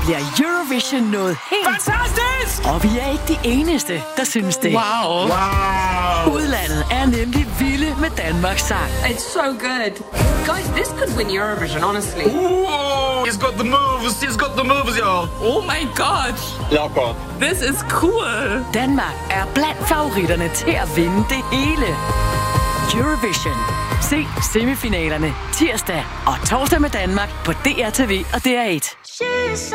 bliver Eurovision noget helt... Fantastisk! Og vi er ikke de eneste, der synes det. Wow. Udlandet er nemlig vilde med Danmarks sang. It's so good. Guys, this could win Eurovision, honestly. Ooh, he's got the moves. He's got the moves, y'all. Oh my god. Locker. This is cool. Danmark er blandt favoritterne til at vinde det hele. Eurovision. Se semifinalerne tirsdag og torsdag med Danmark på DRTV og DR1.